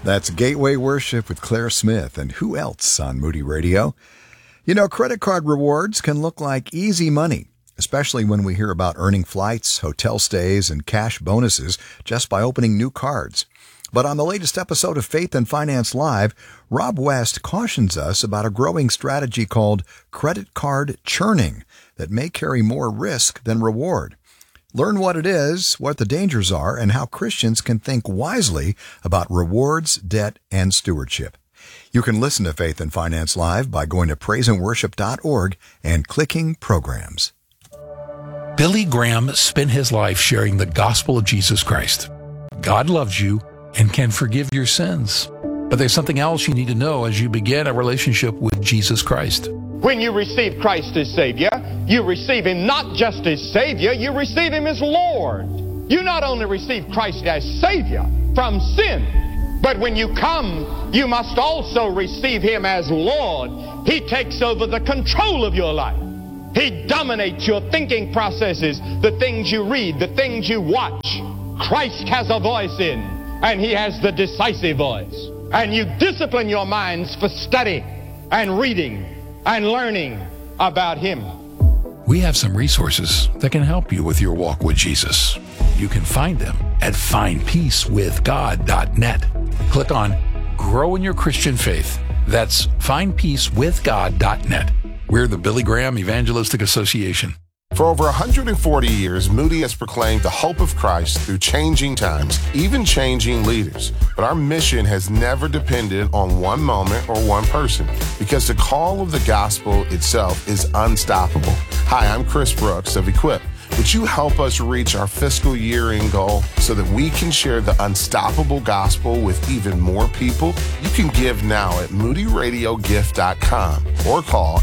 That's Gateway Worship with Claire Smith and who else on Moody Radio? You know, credit card rewards can look like easy money, especially when we hear about earning flights, hotel stays, and cash bonuses just by opening new cards. But on the latest episode of Faith and Finance Live, Rob West cautions us about a growing strategy called credit card churning that may carry more risk than reward. Learn what it is, what the dangers are, and how Christians can think wisely about rewards, debt, and stewardship. You can listen to Faith and Finance Live by going to praiseandworship.org and clicking Programs. Billy Graham spent his life sharing the gospel of Jesus Christ. God loves you and can forgive your sins. But there's something else you need to know as you begin a relationship with Jesus Christ. When you receive Christ as Savior, you receive Him not just as Savior, you receive Him as Lord. You not only receive Christ as Savior from sin, but when you come, you must also receive Him as Lord. He takes over the control of your life. He dominates your thinking processes, the things you read, the things you watch. Christ has a voice in, and He has the decisive voice. And you discipline your minds for study and reading and learning about Him. We have some resources that can help you with your walk with Jesus. You can find them at findpeacewithgod.net. Click on Grow in Your Christian Faith. That's findpeacewithgod.net. We're the Billy Graham Evangelistic Association. For over 140 years, Moody has proclaimed the hope of Christ through changing times, even changing leaders. But our mission has never depended on one moment or one person, because the call of the gospel itself is unstoppable. Hi, I'm Chris Brooks of Equip. Would you help us reach our fiscal year-end goal so that we can share the unstoppable gospel with even more people? You can give now at moodyradiogift.com or call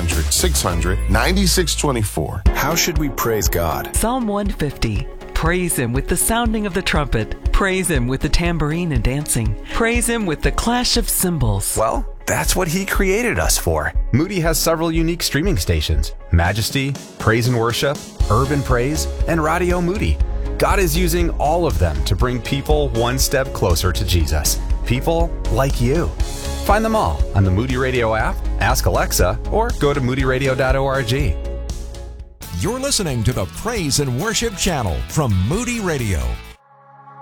800-600-9624. How should we praise God? Psalm 150. Praise Him with the sounding of the trumpet. Praise Him with the tambourine and dancing. Praise Him with the clash of cymbals. Well, that's what He created us for. Moody has several unique streaming stations: Majesty, Praise and Worship, Urban Praise, and Radio Moody. God is using all of them to bring people one step closer to Jesus. People like you. Find them all on the Moody Radio app, ask Alexa, or go to moodyradio.org. You're listening to the Praise and Worship channel from Moody Radio.